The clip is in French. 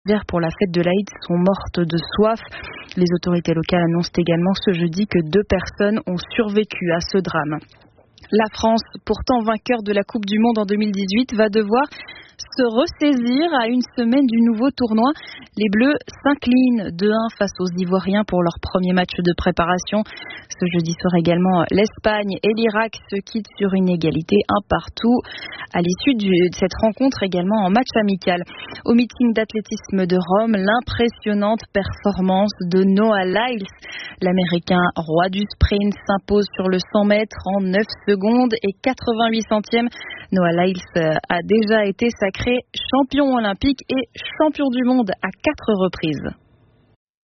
pour la fête de l'Aïd sont mortes de soif. Les autorités locales annoncent également ce jeudi que 2 personnes ont survécu à ce drame. La France, pourtant vainqueur de la Coupe du Monde en 2018, va devoir se ressaisir à une semaine du nouveau tournoi. Les Bleus s'inclinent 2-1 face aux Ivoiriens pour leur premier match de préparation. Ce jeudi soir également, l'Espagne et l'Irak se quittent sur une égalité 1 partout à l'issue de cette rencontre également en match amical. Au meeting d'athlétisme de Rome, l'impressionnante performance de Noah Lyles. L'Américain roi du sprint s'impose sur le 100 mètres en 9 secondes et 88 centièmes. Noah Lyles a déjà été sacré champion olympique et champion du monde à 4 reprises.